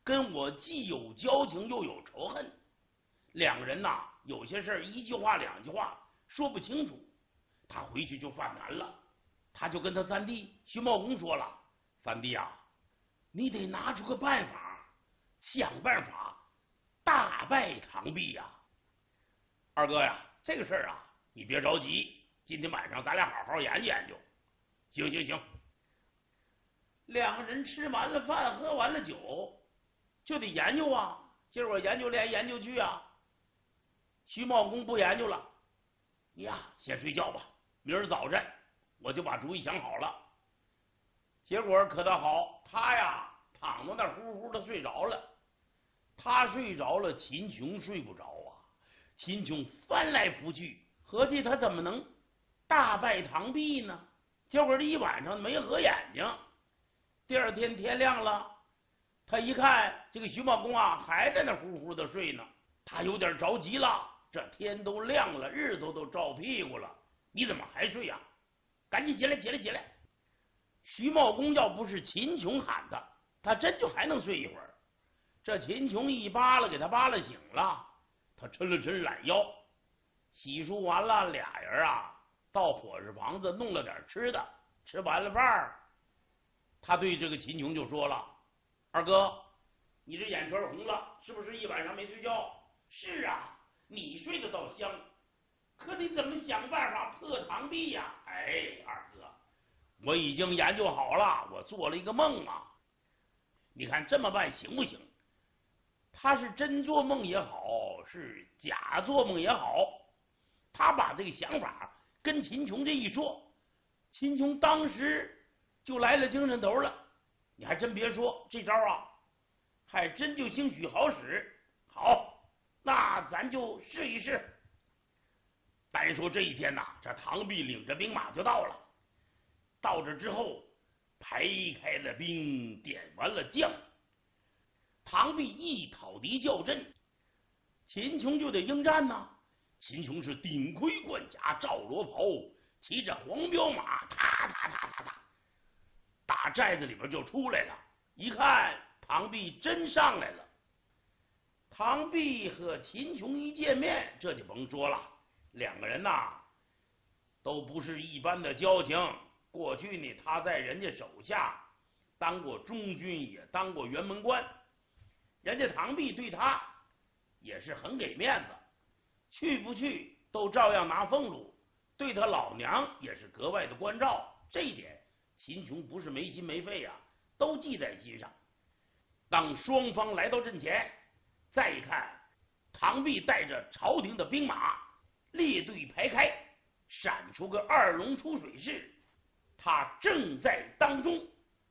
跟我既有交情又有仇恨，两个人呐，有些事儿一句话两句话说不清楚。他回去就犯难了，他就跟他三弟徐茂公说了：“三弟啊，你得拿出个办法，想办法大败唐弼呀。二哥呀，这个事儿啊，你别着急，今天晚上咱俩好好研究研究。”行行行，两个人吃完了饭，喝完了酒，就得研究啊。今儿我研究来研究去啊。徐茂公不研究了，你呀先睡觉吧，明儿早晨我就把主意想好了。结果可倒好，他呀躺在那儿呼呼的睡着了。他睡着了，秦琼睡不着啊。秦琼翻来覆去，合计他怎么能大败唐弼呢？结果这一晚上没合眼睛。第二天天亮了，他一看这个徐茂公啊还在那呼呼的睡呢，他有点着急了。这天都亮了，日头都照屁股了，你怎么还睡呀？赶紧起来起来起来！徐茂公要不是秦琼喊他，他真就还能睡一会儿。这秦琼一扒拉给他扒拉醒了，他抻了抻懒腰，洗漱完了，俩人啊到伙食房子弄了点吃的。吃完了饭，他对这个秦琼就说了：“二哥，你这眼圈红了，是不是一晚上没睡觉？”“是啊，你睡得倒香，可你怎么想办法破唐弼呀？”“哎，二哥，我已经研究好了，我做了一个梦啊，你看这么办行不行？”他是真做梦也好，是假做梦也好，他把这个想法跟秦琼这一说，秦琼当时就来了精神头了。你还真别说，这招啊还真就兴许好使。好，那咱就试一试。单说这一天呐，这唐弼领着兵马就到了。到这之后，排开了兵，点完了将，唐弼一讨敌叫阵，秦琼就得应战呐。秦琼是顶盔贯甲，罩罗袍，骑着黄骠马，踏踏踏踏踏，打寨子里边就出来了。一看唐弼真上来了，唐弼和秦琼一见面，这就甭说了，两个人呐都不是一般的交情。过去呢，他在人家手下当过中军，也当过辕门关，人家唐弼对他也是很给面子，去不去都照样拿俸禄，对他老娘也是格外的关照。这一点秦琼不是没心没肺啊，都记在心上。当双方来到阵前，再一看，唐弼带着朝廷的兵马列队排开，闪出个二龙出水式，他正在当中。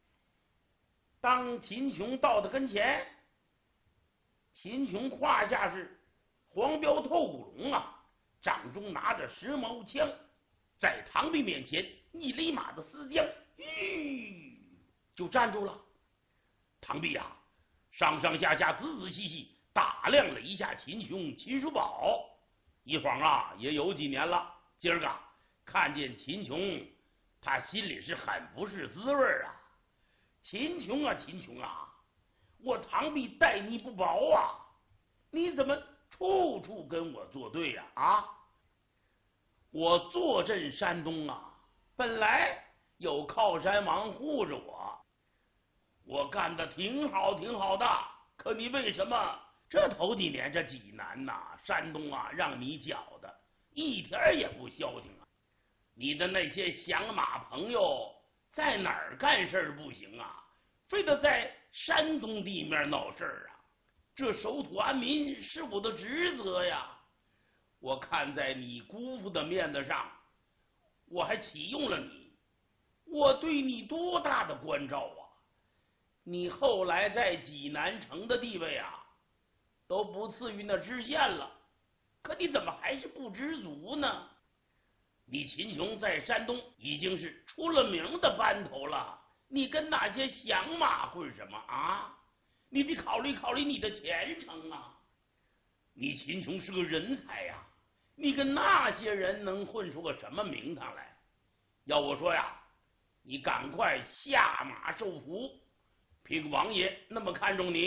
当秦琼到他跟前，秦琼胯下是黄骠透骨龙啊，掌中拿着10毛枪，在唐弼面前一勒马的丝将，就站住了。唐弼啊，上上下下仔仔细细打量了一下秦琼、秦叔宝，一晃啊也有几年了。今儿个看见秦琼，他心里是很不是滋味啊。秦琼啊，秦琼啊，我唐弼待你不薄啊，你怎么处处跟我作对呀？啊，我坐镇山东啊，本来有靠山王护着我干的挺好挺好的，可你为什么这头几年这济南呐、山东啊，让你搅的一点也不消停啊？你的那些响马朋友在哪儿干事不行啊，非得在山东地面闹事啊？这守土安民是我的职责呀！我看在你姑父的面子上，我还启用了你，我对你多大的关照啊！你后来在济南城的地位啊，都不次于那知县了，可你怎么还是不知足呢？你秦琼在山东已经是出了名的班头了，你跟那些响马混什么啊？你得考虑考虑你的前程啊！你秦琼是个人才呀，你跟那些人能混出个什么名堂来？要我说呀，你赶快下马受俘，凭王爷那么看重你，